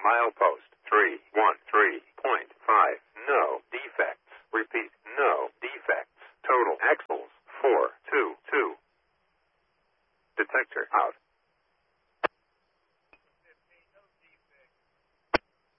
Milepost 313.5. No defects. Repeat, no defects. Total axles 422. Detector out.